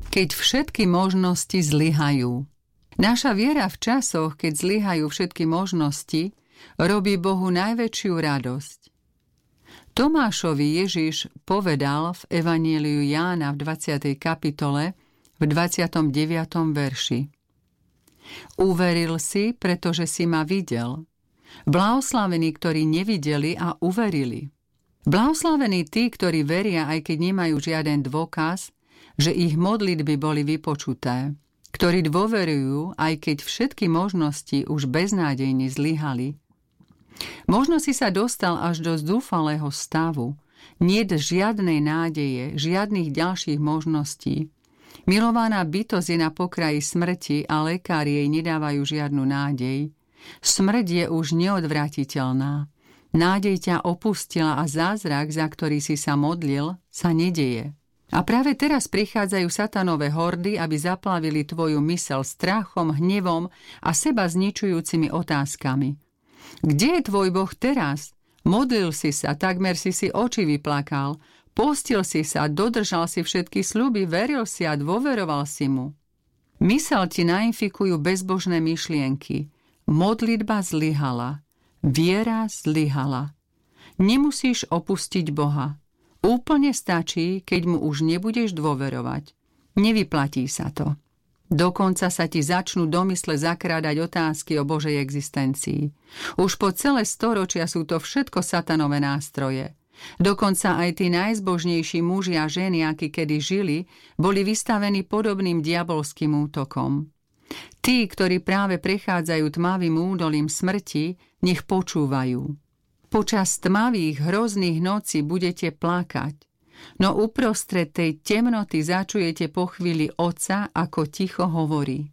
Keď všetky možnosti zlyhajú. Naša viera v časoch, keď zlyhajú všetky možnosti, robí Bohu najväčšiu radosť. Tomášovi Ježiš povedal v Evanjeliu Jána v 20. kapitole v 29. verši: Uveril si, pretože si ma videl. Blahoslavení, ktorí nevideli a uverili. Blahoslavení tí, ktorí veria, aj keď nemajú žiaden dôkaz, že ich modlitby boli vypočuté, ktorí dôverujú, aj keď všetky možnosti už beznádejne zlyhali. Možno si sa dostal až do zúfalého stavu, niet žiadnej nádeje, žiadnych ďalších možností. Milovaná bytosť je na pokraji smrti a lekári jej nedávajú žiadnu nádej. Smrť je už neodvratiteľná. Nádej ťa opustila a zázrak, za ktorý si sa modlil, sa nedeje. A práve teraz prichádzajú satanové hordy, aby zaplavili tvoju myseľ strachom, hnevom a seba zničujúcimi otázkami. Kde je tvoj Boh teraz? Modlil si sa, takmer si oči vyplakal, postil si sa, dodržal si všetky sľuby, veril si a dôveroval si mu. Myseľ ti nainfikujú bezbožné myšlienky. Modlitba zlyhala. Viera zlyhala. Nemusíš opustiť Boha. Úplne stačí, keď mu už nebudeš dôverovať. Nevyplatí sa to. Dokonca sa ti začnú do mysle zakrádať otázky o Božej existencii. Už po celé storočia sú to všetko satanové nástroje. Dokonca aj tí najzbožnejší muži a ženy, akí kedy žili, boli vystavení podobným diabolským útokom. Tí, ktorí práve prechádzajú tmavým údolím smrti, nech počúvajú. Počas tmavých, hrozných nocí budete plakať, no uprostred tej temnoty začujete po chvíli Otca, ako ticho hovorí: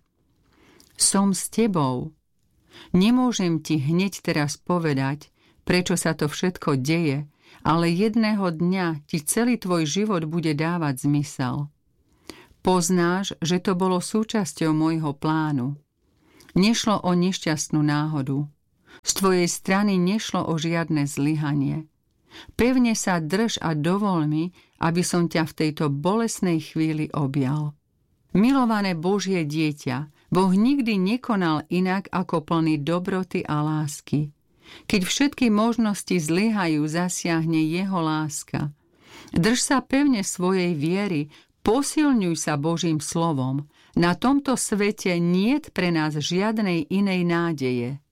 Som s tebou. Nemôžem ti hneď teraz povedať, prečo sa to všetko deje, ale jedného dňa ti celý tvoj život bude dávať zmysel. Poznáš, že to bolo súčasťou môjho plánu. Nešlo o nešťastnú náhodu. Z tvojej strany nešlo o žiadne zlyhanie. Pevne sa drž a dovol mi, aby som ťa v tejto bolesnej chvíli objal. Milované Božie dieťa, Boh nikdy nekonal inak ako plný dobroty a lásky. Keď všetky možnosti zlyhajú, zasiahne jeho láska. Drž sa pevne svojej viery, posilňuj sa Božím slovom. Na tomto svete niet pre nás žiadnej inej nádeje.